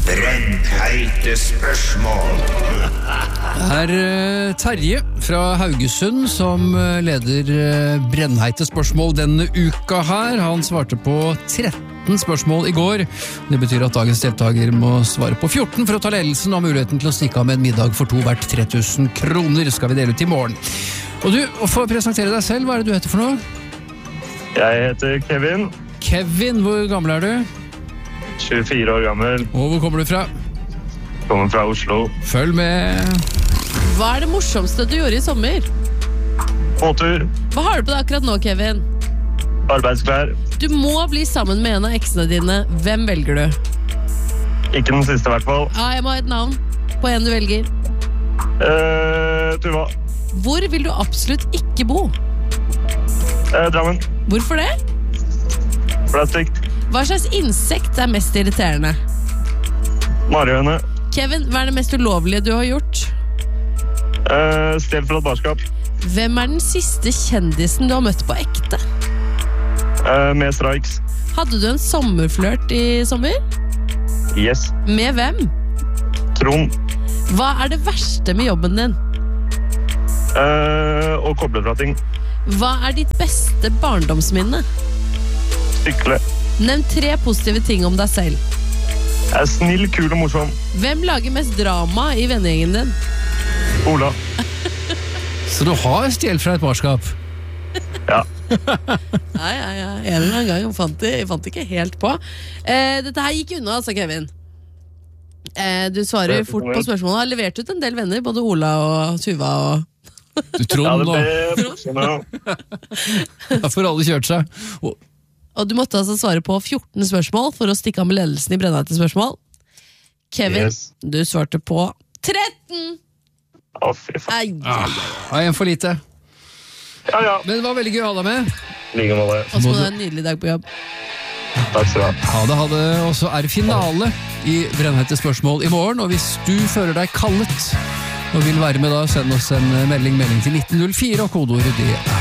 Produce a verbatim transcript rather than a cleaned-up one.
Brennheite spørsmål. Det er uh, Terje fra Haugesund som uh, leder uh, Brennheite spørsmål denne uka her. Han svarte på tretten spørsmål i går. Det betyr at dagens deltaker må svare på fjorten for å ta ledelsen og muligheten til å stikke av med en middag for to verdt tre tusen kroner skal vi dele ut i morgen. Og du, for å presentere deg selv, hva er det du heter for noe? Jeg heter Kevin. Kevin, hvor gammel er du? tjuefire år gammel. Og hvor kommer du fra? Kommer fra Oslo. Følg med. Hva er det morsomste du gjorde i sommer? Båttur. Hva har du på deg akkurat nå, Kevin? Arbeidsklær. Du må bli sammen med en av eksene dine. Hvem velger du? Ikke den siste i hvert fall. Ja, jeg må ha et navn på en du velger. Eh, Tuva. Hvor vil du absolutt ikke bo? Eh, Drammen. Hvorfor det? For det er stygt. Hva slags insekt er mest irriterende? Marihøne. Kevin, hva er det mest ulovlige du har gjort? Eh, Sted fra et barskap. Hvem er den siste kjendisen du har møtt på ekte? Eh, med strikes. Hadde du en sommerflørt i sommer? Yes. Med hvem? Trond. Hva er det verste med jobben din? Eh, og koble fra ting. Hva er ditt beste barndomsminne? Sykle. Nevn tre positive ting om deg selv. Jeg er snill, kul og morsom. Hvem lager mest drama i vennegjengen din? Ola. Så du har stjelt fra et barskap? Ja. Ja, ja, ja. En eller annen gang fant jeg, jeg fant ikke helt på. Eh, dette her gikk unna, altså, Kevin. Eh, du svarer fort på spørsmålet. Har levert ut en del venner, både Ola og Tuva og... Du Trond Ja, nå. det ble morsomt, ja. Da får alle kjørt seg. Og Og du måtte altså svare på fjorten spørsmål for å stikke av med ledelsen i Brennheite spørsmål. Kevin, Yes. du svarte på tretten! Å, fy faen. Ai, ai, ai. ah, en for lite. Ja, ja. Men det var veldig gøy å ha deg med. Like med det. Og så må du ha en nydelig dag på jobb. Takk skal du ha. Ha det, ha det. Og så er det finale i Brennheite spørsmål i morgen. Og hvis du føler deg kallet og vil være med da, send oss en melding, melding til nitten null fire, og kodeordet det er